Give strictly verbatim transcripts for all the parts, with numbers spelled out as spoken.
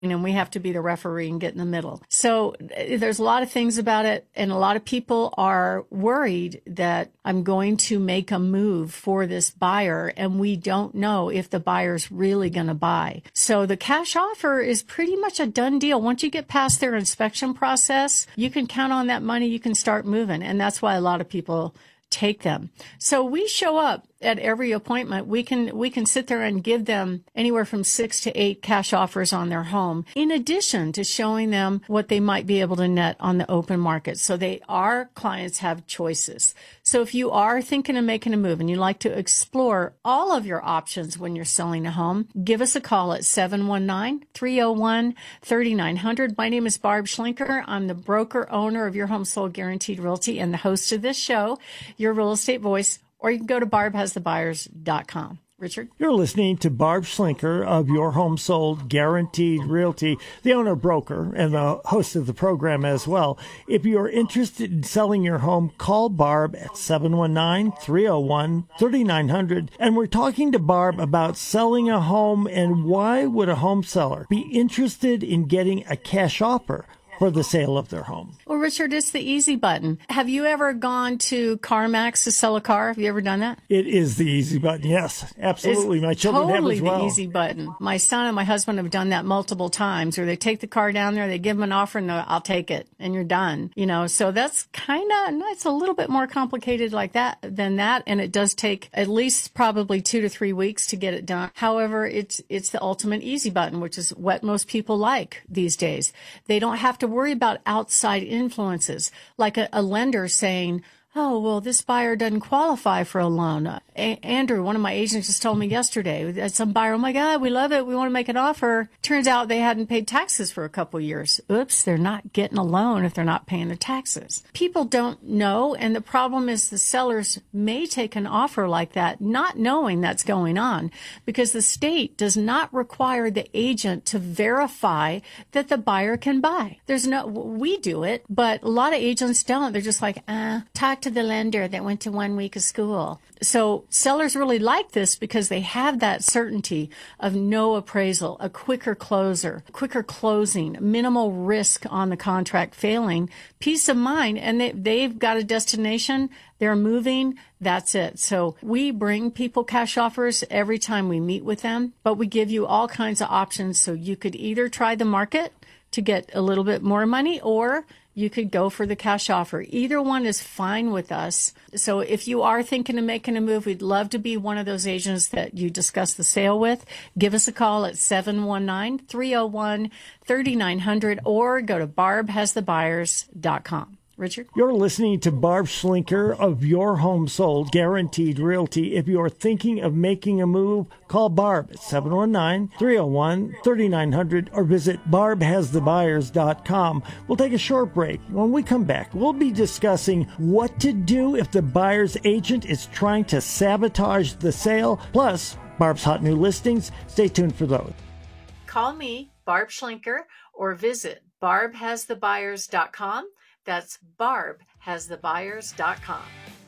and we have to be the referee and get in the middle. So there's a lot of things about it, and a lot of people are worried that I'm going to make a move for this buyer, and we don't know if the buyer's really going to buy. So the cash offer is pretty much a done deal. Once you get past their inspection process, you can count on that money, you can start moving, and that's why a lot of people take them. So we show up at every appointment. We can we can sit there and give them anywhere from six to eight cash offers on their home, in addition to showing them what they might be able to net on the open market. So they our clients have choices. So if you are thinking of making a move and you like to explore all of your options when you're selling a home, give us a call at seven one nine, three oh one, three nine zero zero. My name is Barb Schlinker. I'm the broker owner of Your Home Sold Guaranteed Realty and the host of this show, Your Real Estate Voice. Or you can go to barb has the buyers dot com. Richard? You're listening to Barb Schlinker of Your Home Sold Guaranteed Realty, the owner broker and the host of the program as well. If you're interested in selling your home, call Barb at seven one nine, three oh one, three nine zero zero. And we're talking to Barb about selling a home and why would a home seller be interested in getting a cash offer for the sale of their home. Well, Richard, it's the easy button. Have you ever gone to CarMax to sell a car? Have you ever done that? It is the easy button. Yes, absolutely. It's my children totally have as well. The easy button. My son and my husband have done that multiple times, where they take the car down there, they give them an offer, and they'll, I'll take it, and you're done. You know, so that's kind of, it's a little bit more complicated like that than that, and it does take at least probably two to three weeks to get it done. However, it's it's the ultimate easy button, which is what most people like these days. They don't have to worry about outside influences, like a, a lender saying, oh, well, this buyer doesn't qualify for a loan. Uh, a- Andrew, one of my agents, just told me yesterday that some buyer, oh my God, we love it, we want to make an offer. Turns out they hadn't paid taxes for a couple of years. Oops, they're not getting a loan if they're not paying their taxes. People don't know, and the problem is the sellers may take an offer like that, not knowing that's going on, because the state does not require the agent to verify that the buyer can buy. There's no, we do it, but a lot of agents don't. They're just like, ah, talk to the lender that went to one week of school. So sellers really like this because they have that certainty of no appraisal, a quicker closer, quicker closing, minimal risk on the contract failing, peace of mind, and they, they've got a destination, they're moving, that's it. So we bring people cash offers every time we meet with them, but we give you all kinds of options, so you could either try the market to get a little bit more money, or you could go for the cash offer. Either one is fine with us. So if you are thinking of making a move, we'd love to be one of those agents that you discuss the sale with. Give us a call at seven one nine, three oh one, three nine zero zero or go to barb has the buyers dot com. Richard? You're listening to Barb Schlinker of Your Home Sold Guaranteed Realty. If you're thinking of making a move, call Barb at seven one nine, three oh one, three nine zero zero or visit barb has the buyers dot com. We'll take a short break. When we come back, we'll be discussing what to do if the buyer's agent is trying to sabotage the sale, plus Barb's hot new listings. Stay tuned for those. Call me, Barb Schlinker, or visit barb has the buyers dot com. That's barb has the buyers dot com.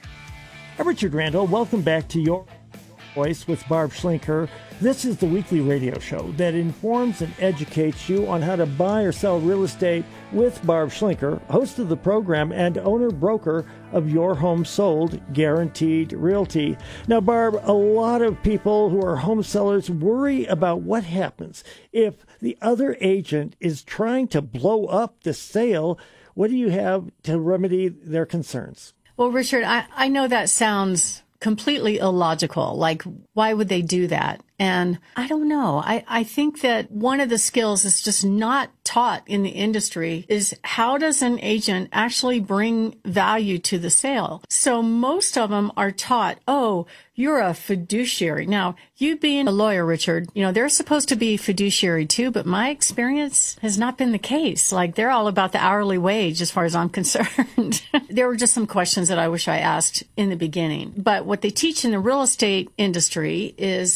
I'm Richard Randall. Welcome back to Your Voice with Barb Schlinker. This is the weekly radio show that informs and educates you on how to buy or sell real estate with Barb Schlinker, host of the program and owner-broker of Your Home Sold Guaranteed Realty. Now, Barb, a lot of people who are home sellers worry about what happens if the other agent is trying to blow up the sale. What do you have to remedy their concerns? Well, Richard, I, I know that sounds completely illogical. Like, why would they do that? And I don't know. I, I think that one of the skills that's just not taught in the industry is how does an agent actually bring value to the sale? So most of them are taught, oh, you're a fiduciary. Now, you being a lawyer, Richard, you know, they're supposed to be fiduciary too, but my experience has not been the case. Like, they're all about the hourly wage as far as I'm concerned. There were just some questions that I wish I asked in the beginning. But what they teach in the real estate industry is that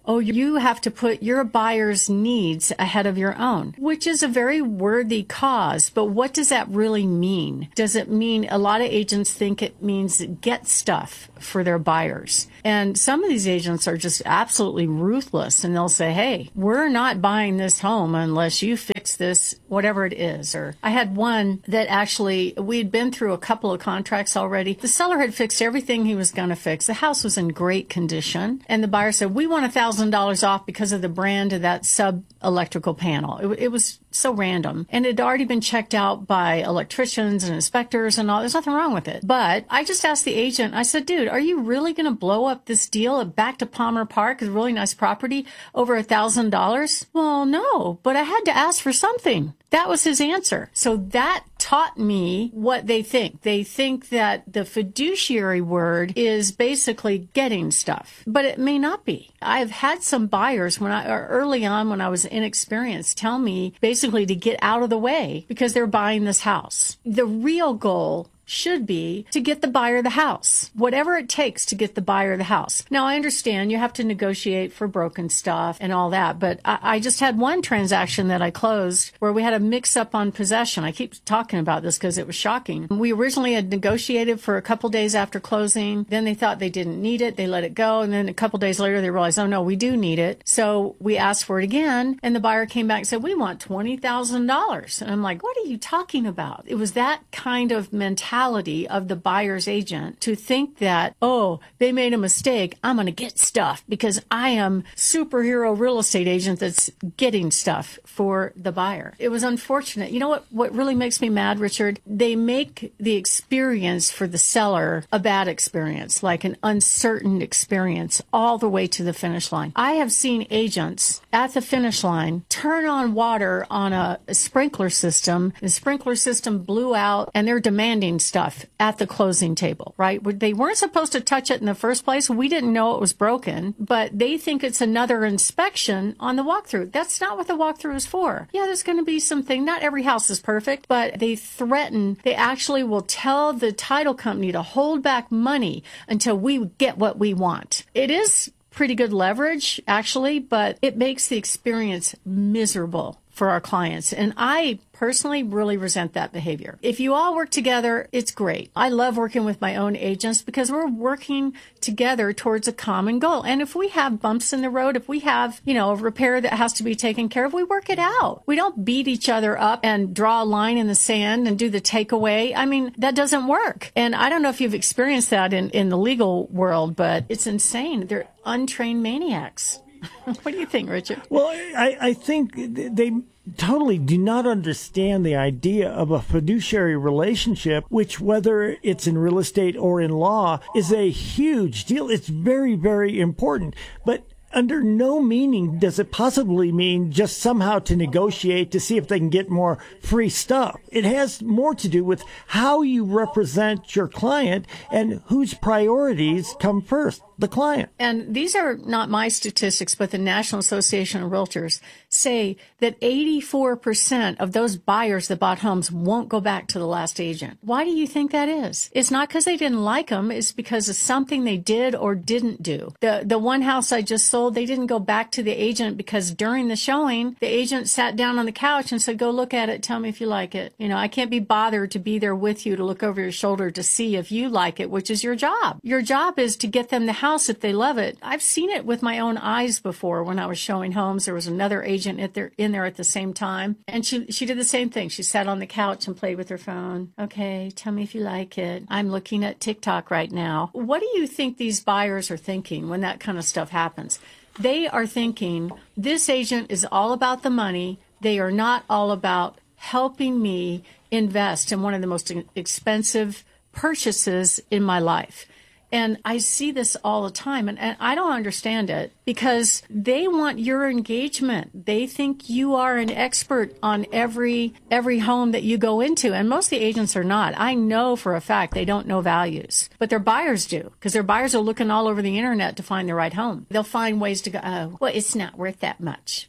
oh, you have to put your buyer's needs ahead of your own, which is a very worthy cause. But what does that really mean? Does it mean a lot of agents think it means get stuff for their buyers? And some of these agents are just absolutely ruthless, and they'll say, hey, we're not buying this home unless you fix this, whatever it is. Or I had one that actually, we had been through a couple of contracts already. The seller had fixed everything he was going to fix. The house was in great condition. And the buyer said, we want one thousand dollars off because of the brand of that sub-electrical panel. It, it was so random. And it had already been checked out by electricians and inspectors and all. There's nothing wrong with it. But I just asked the agent, I said, dude, are you really going to blow up this deal back to Palmer Park, a really nice property, over a thousand dollars? Well, no, but I had to ask for something. That was his answer. So that taught me what they think. They think that the fiduciary word is basically getting stuff, but it may not be. I've had some buyers when I, or early on when I was inexperienced, tell me basically to get out of the way because they're buying this house. The real goal should be to get the buyer the house, whatever it takes to get the buyer the house. Now, I understand you have to negotiate for broken stuff and all that, but I, I just had one transaction that I closed where we had a mix-up on possession. I keep talking about this because it was shocking. We originally had negotiated for a couple days after closing. Then they thought they didn't need it. They let it go. And then a couple days later, they realized, oh, no, we do need it. So we asked for it again. And the buyer came back and said, we want twenty thousand dollars. And I'm like, what are you talking about? It was that kind of mentality of the buyer's agent to think that, oh, they made a mistake. I'm going to get stuff because I am superhero real estate agent that's getting stuff for the buyer. It was unfortunate. You know what, what really makes me mad, Richard? They make the experience for the seller a bad experience, like an uncertain experience all the way to the finish line. I have seen agents at the finish line turn on water on a, a sprinkler system. The sprinkler system blew out and they're demanding stuff at the closing table, right? They weren't supposed to touch it in the first place. We didn't know it was broken, but they think it's another inspection on the walkthrough. That's not what the walkthrough is for. Yeah, there's going to be something. Not every house is perfect, but they threaten. They actually will tell the title company to hold back money until we get what we want. It is pretty good leverage, actually, but it makes the experience miserable for our clients. And I personally really resent that behavior. If you all work together, it's great. I love working with my own agents because we're working together towards a common goal. And if we have bumps in the road, if we have, you know, a repair that has to be taken care of, we work it out. We don't beat each other up and draw a line in the sand and do the takeaway. I mean, that doesn't work. And I don't know if you've experienced that in, in the legal world, but it's insane. They're untrained maniacs. What do you think, Richard? Well, I, I think they totally do not understand the idea of a fiduciary relationship, which, whether it's in real estate or in law, is a huge deal. It's very, very important. But under no meaning does it possibly mean just somehow to negotiate to see if they can get more free stuff. It has more to do with how you represent your client and whose priorities come first, the client. And these are not my statistics, but the National Association of Realtors say that eighty-four percent of those buyers that bought homes won't go back to the last agent. Why do you think that is? It's not because they didn't like them. It's because of something they did or didn't do. The, the one house I just sold, they didn't go back to the agent because during the showing, the agent sat down on the couch and said, go look at it. Tell me if you like it. You know, I can't be bothered to be there with you to look over your shoulder to see if you like it, which is your job. Your job is to get them the house if they love it. I've seen it with my own eyes before when I was showing homes. There was another agent at there, in there at the same time. And she, she did the same thing. She sat on the couch and played with her phone. Okay, tell me if you like it. I'm looking at TikTok right now. What do you think these buyers are thinking when that kind of stuff happens? They are thinking, this agent is all about the money. They are not all about helping me invest in one of the most expensive purchases in my life. And I see this all the time, and, and I don't understand it because they want your engagement. They think you are an expert on every every home that you go into, and most of the agents are not. I know for a fact they don't know values, but their buyers do because their buyers are looking all over the internet to find the right home. They'll find ways to go, oh, well, it's not worth that much. Well,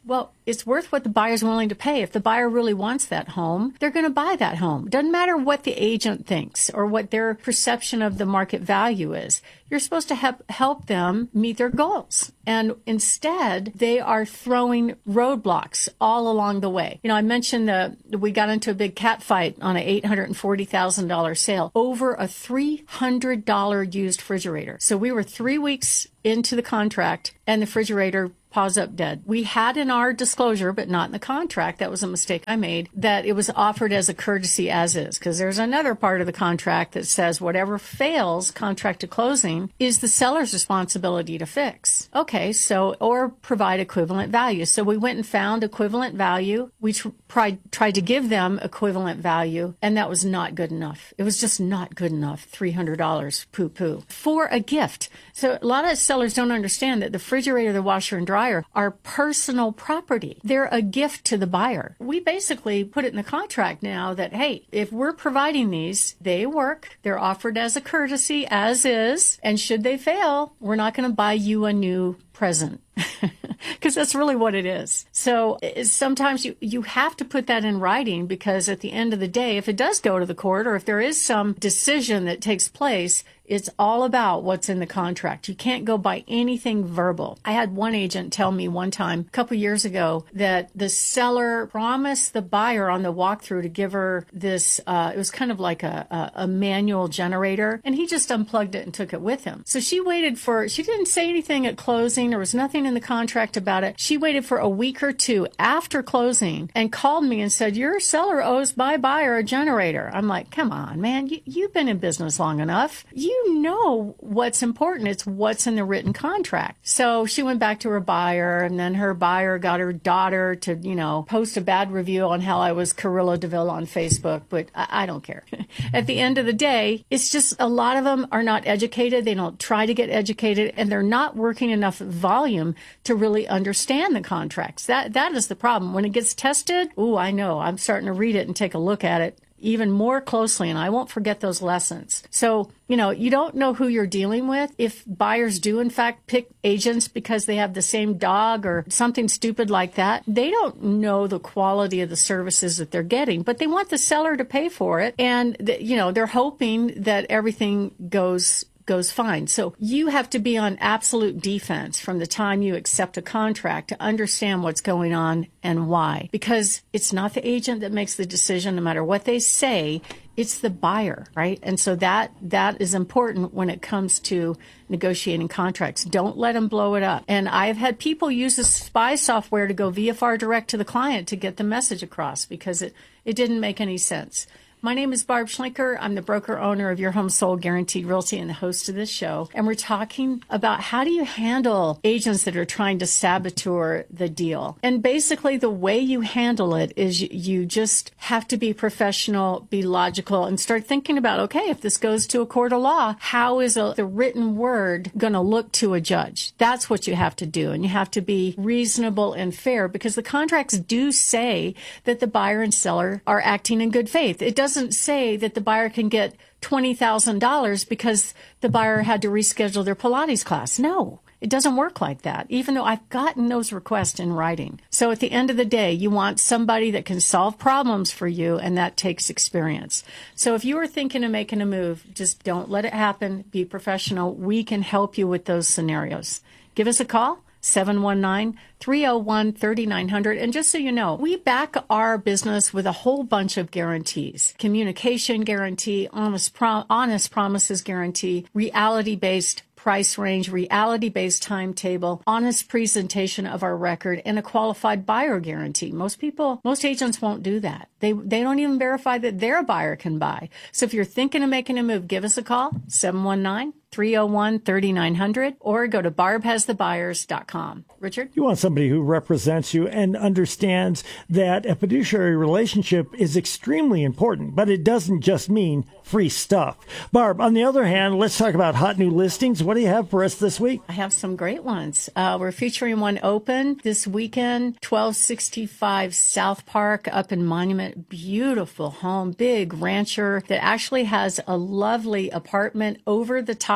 it's worth what the buyer's willing to pay. If the buyer really wants that home, they're going to buy that home. Doesn't matter what the agent thinks or what their perception of the market value is. You're supposed to help help them meet their goals. And instead, they are throwing roadblocks all along the way. You know, I mentioned that we got into a big cat fight on an eight hundred forty thousand dollars sale over a three hundred dollars used refrigerator. So we were three weeks into the contract and the refrigerator paws up dead. We had in our disclosure, but not in the contract, that was a mistake I made, that it was offered as a courtesy as is, because there's another part of the contract that says whatever fails contract to closing is the seller's responsibility to fix. Okay, so, or provide equivalent value. So we went and found equivalent value. We tr- tried, tried to give them equivalent value, and that was not good enough. It was just not good enough. three hundred dollars, poo-poo, for a gift. So a lot of sellers don't understand that the refrigerator, the washer and dryer are personal property. They're a gift to the buyer. We basically put it in the contract now that, hey, if we're providing these, they work, they're offered as a courtesy as is, and should they fail, we're not going to buy you a new present. Because that's really what it is. So sometimes you, you have to put that in writing, because at the end of the day, if it does go to the court or if there is some decision that takes place, it's all about what's in the contract. You can't go by anything verbal. I had one agent tell me one time, a couple years ago, that the seller promised the buyer on the walkthrough to give her this, uh, it was kind of like a, a, a manual generator, and he just unplugged it and took it with him. So she waited for, she didn't say anything at closing. There was nothing in the contract about it. She waited for a week or two after closing and called me and said, your seller owes my buyer a generator. I'm like, come on, man, you, you've been in business long enough. You You know what's important. It's what's in the written contract. So she went back to her buyer, and then her buyer got her daughter to, you know, post a bad review on how I was Carilla DeVille on Facebook, but I, I don't care. At the end of the day, it's just a lot of them are not educated. They don't try to get educated, and they're not working enough volume to really understand the contracts. That That is the problem. When it gets tested, ooh, I know. I'm starting to read it and take a look at it even more closely, and I won't forget those lessons. So, you know, you don't know who you're dealing with. If buyers do, in fact, pick agents because they have the same dog or something stupid like that, they don't know the quality of the services that they're getting, but they want the seller to pay for it. And, you know, they're hoping that everything goes goes fine. So you have to be on absolute defense from the time you accept a contract to understand what's going on and why. Because it's not the agent that makes the decision, no matter what they say, it's the buyer, right? And so that that is important when it comes to negotiating contracts. Don't let them blow it up. And I've had people use the spy software to go V F R direct to the client to get the message across because it, it didn't make any sense. My name is Barb Schlinker. I'm the broker owner of Your Home Sold Guaranteed Realty and the host of this show. And we're talking about how do you handle agents that are trying to saboteur the deal. And basically the way you handle it is you just have to be professional, be logical, and start thinking about, okay, if this goes to a court of law, how is a, the written word going to look to a judge? That's what you have to do. And you have to be reasonable and fair, because the contracts do say that the buyer and seller are acting in good faith. It doesn't say that the buyer can get twenty thousand dollars because the buyer had to reschedule their Pilates class. No, it doesn't work like that, even though I've gotten those requests in writing. So at the end of the day, you want somebody that can solve problems for you, and that takes experience. So if you are thinking of making a move, just don't let it happen. Be professional. We can help you with those scenarios. Give us a call. seven one nine, three oh one, three nine zero zero. And just so you know, we back our business with a whole bunch of guarantees. Communication guarantee, honest, pro- honest promises guarantee, reality-based price range, reality-based timetable, honest presentation of our record, and a qualified buyer guarantee. Most people, most agents won't do that. They they don't even verify that their buyer can buy. So if you're thinking of making a move, give us a call, seven one nine, three oh one, three nine zero zero, or go to barb has the buyers dot com. Richard? You want somebody who represents you and understands that a fiduciary relationship is extremely important, but it doesn't just mean free stuff. Barb, on the other hand, let's talk about hot new listings. What do you have for us this week? I have some great ones. Uh, we're featuring one open this weekend, twelve sixty-five South Park up in Monument. Beautiful home, big rancher that actually has a lovely apartment over the top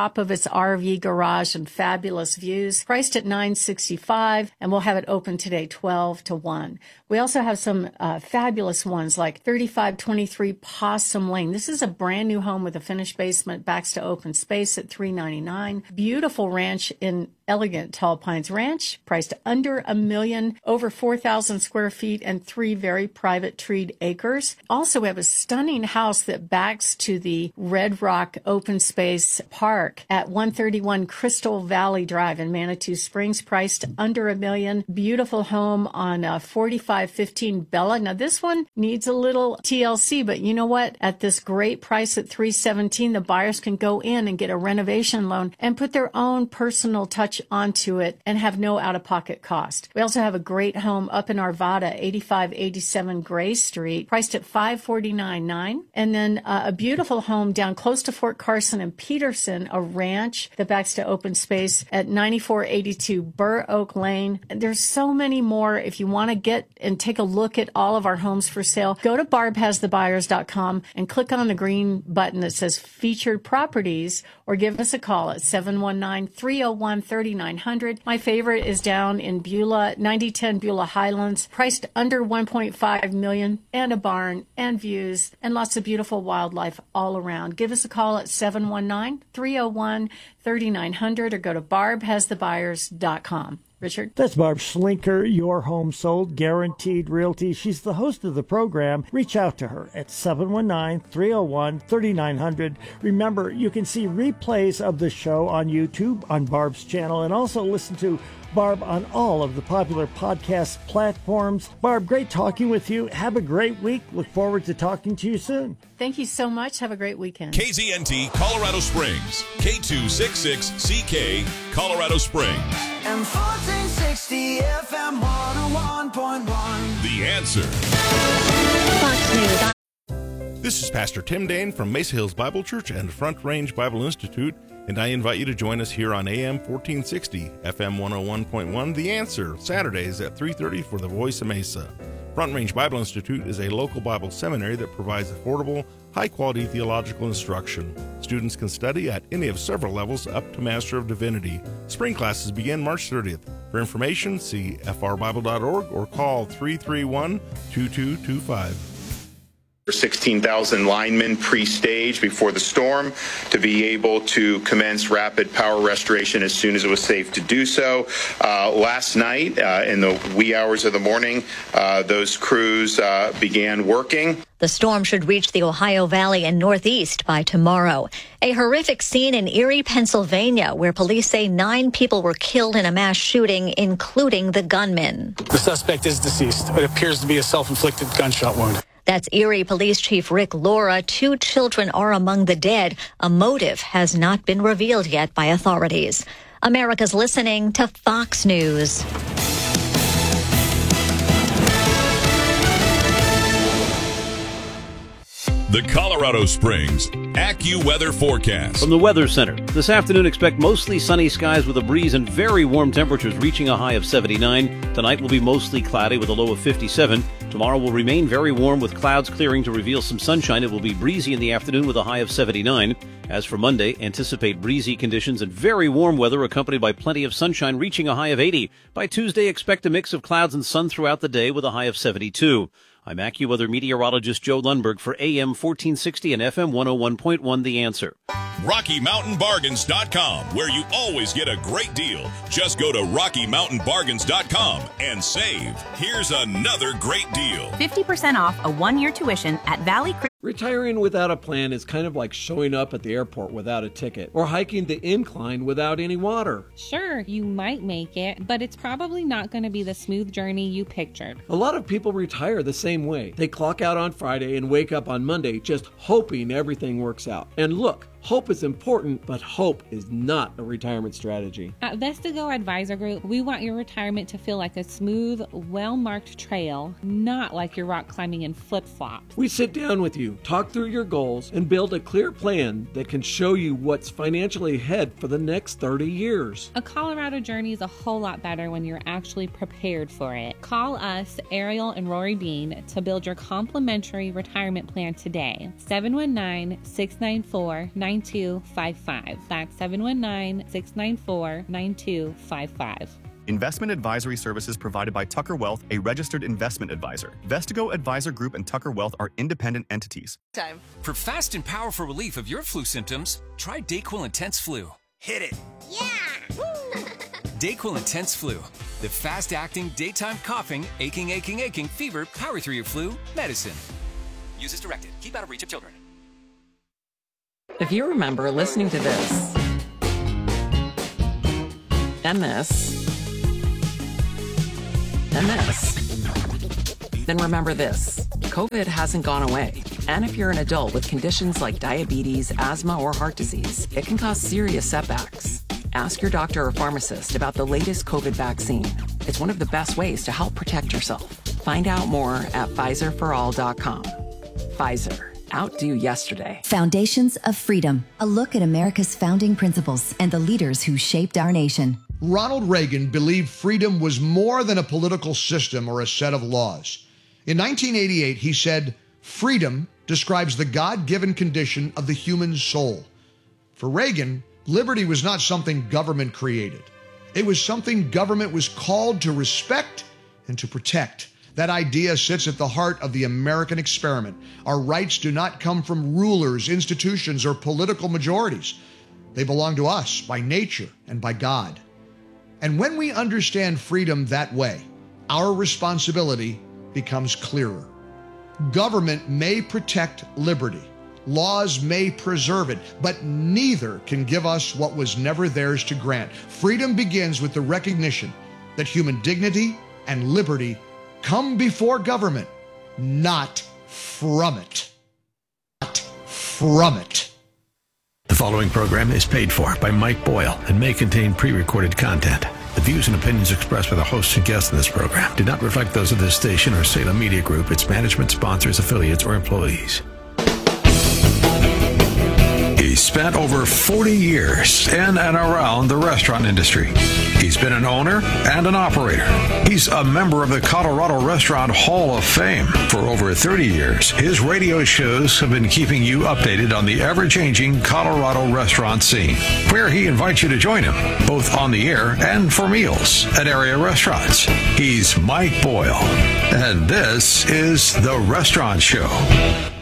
top of its R V garage and fabulous views. Priced at nine sixty-five, and we'll have it open today twelve to one. We also have some uh, fabulous ones like thirty-five twenty-three Possum Lane. This is a brand new home with a finished basement, backs to open space at three ninety-nine. Beautiful ranch in elegant Tall Pines Ranch, priced under a million, over four thousand square feet and three very private treed acres. Also, we have a stunning house that backs to the Red Rock Open Space Park at one thirty-one Crystal Valley Drive in Manitou Springs, priced under a million. Beautiful home on uh, forty-five fifteen Bella. Now, this one needs a little T L C, but you know what? At this great price at three seventeen, the buyers can go in and get a renovation loan and put their own personal touch onto it and have no out-of-pocket cost. We also have a great home up in Arvada, eighty-five eighty-seven Gray Street, priced at five forty-nine nine. And then uh, a beautiful home down close to Fort Carson and Peterson, a ranch that backs to open space at ninety-four eighty-two Burr Oak Lane. There's so many more. If you want to get and take a look at all of our homes for sale, go to barb has the buyers dot com and click on the green button that says Featured Properties, or give us a call at seven one nine, three oh one, three nine hundred. My favorite is down in Beulah, ninety ten Beulah Highlands, priced under one point five million, and a barn and views and lots of beautiful wildlife all around. Give us a call at seven one nine, three oh one, three nine hundred or go to barb has the buyers dot com. Richard? That's Barb Schlinker, Your Home Sold, Guaranteed Realty. She's the host of the program. Reach out to her at seven one nine, three oh one, three nine hundred. Remember, you can see replays of the show on YouTube on Barb's channel, and also listen to Barb on all of the popular podcast platforms. Barb, great talking with you. Have a great week. Look forward to talking to you soon. Thank you so much. Have a great weekend. K Z N T Colorado Springs, K two sixty-six C K, Colorado Springs. And fourteen sixty F M one oh one point one. The Answer. Fox News. This is Pastor Tim Dane from Mesa Hills Bible Church and Front Range Bible Institute, and I invite you to join us here on A M fourteen sixty, F M one oh one point one, The Answer, Saturdays at three thirty for the Voice of Mesa. Front Range Bible Institute is a local Bible seminary that provides affordable, high-quality theological instruction. Students can study at any of several levels up to Master of Divinity. Spring classes begin March thirtieth. For information, see f r bible dot org or call three three one, two two two five. sixteen thousand linemen pre-staged before the storm to be able to commence rapid power restoration as soon as it was safe to do so. Uh, last night, uh, in the wee hours of the morning, uh, those crews uh, began working. The storm should reach the Ohio Valley and Northeast by tomorrow. A horrific scene in Erie, Pennsylvania, where police say nine people were killed in a mass shooting, including the gunman. The suspect is deceased. It appears to be a self-inflicted gunshot wound. That's Erie Police Chief Rick Laura. Two children are among the dead. A motive has not been revealed yet by authorities. America's listening to Fox News. The Colorado Springs AccuWeather Forecast. From the Weather Center, this afternoon expect mostly sunny skies with a breeze and very warm temperatures reaching a high of seventy-nine. Tonight will be mostly cloudy with a low of fifty-seven. Tomorrow will remain very warm with clouds clearing to reveal some sunshine. It will be breezy in the afternoon with a high of seventy-nine. As for Monday, anticipate breezy conditions and very warm weather accompanied by plenty of sunshine reaching a high of eighty. By Tuesday, expect a mix of clouds and sun throughout the day with a high of seventy-two. I'm AccuWeather meteorologist Joe Lundberg for A M fourteen sixty and F M one oh one point one The Answer. Rocky Mountain Bargains dot com, where you always get a great deal. Just go to Rocky Mountain Bargains dot com and save. Here's another great deal. fifty percent off a one-year tuition at Valley Creek. Retiring without a plan is kind of like showing up at the airport without a ticket or hiking the incline without any water. Sure, you might make it, but it's probably not going to be the smooth journey you pictured. A lot of people retire the same way. They clock out on Friday and wake up on Monday just hoping everything works out. And look, hope is important, but hope is not a retirement strategy. At Vestigo Advisor Group, we want your retirement to feel like a smooth, well-marked trail, not like you're rock climbing in flip-flops. We sit down with you you, talk through your goals, and build a clear plan that can show you what's financially ahead for the next thirty years. A Colorado journey is a whole lot better when you're actually prepared for it. Call us, Ariel and Rory Bean, to build your complimentary retirement plan today. seven one nine, six nine four, nine two five five. That's seven one nine, six nine four, nine two five five. Investment advisory services provided by Tucker Wealth, a registered investment advisor. Vestigo Advisor Group and Tucker Wealth are independent entities. Time. For fast and powerful relief of your flu symptoms, try DayQuil Intense Flu. Hit it. Yeah! DayQuil Intense Flu. The fast-acting, daytime coughing, aching, aching, aching, fever, power through your flu medicine. Use as directed. Keep out of reach of children. If you remember listening to this, and this, and this, then remember this. COVID hasn't gone away. And if you're an adult with conditions like diabetes, asthma, or heart disease, it can cause serious setbacks. Ask your doctor or pharmacist about the latest COVID vaccine. It's one of the best ways to help protect yourself. Find out more at Pfizer for all dot com. Pfizer. Outdo yesterday. Foundations of Freedom. A look at America's founding principles and the leaders who shaped our nation. Ronald Reagan believed freedom was more than a political system or a set of laws. In nineteen eighty-eight, he said, "Freedom describes the God-given condition of the human soul." For Reagan, liberty was not something government created. It was something government was called to respect and to protect. That idea sits at the heart of the American experiment. Our rights do not come from rulers, institutions, or political majorities. They belong to us by nature and by God. And when we understand freedom that way, our responsibility becomes clearer. Government may protect liberty. Laws may preserve it, but neither can give us what was never theirs to grant. Freedom begins with the recognition that human dignity and liberty come before government, not from it. Not from it. The following program is paid for by Mike Boyle and may contain pre-recorded content. The views and opinions expressed by the hosts and guests in this program do not reflect those of this station or Salem Media Group, its management, sponsors, affiliates, or employees. He spent over forty years in and around the restaurant industry. He's been an owner and an operator. He's a member of the Colorado Restaurant Hall of Fame. For over thirty years, his radio shows have been keeping you updated on the ever-changing Colorado restaurant scene, where he invites you to join him, both on the air and for meals at area restaurants. He's Mike Boyle, and this is The Restaurant Show.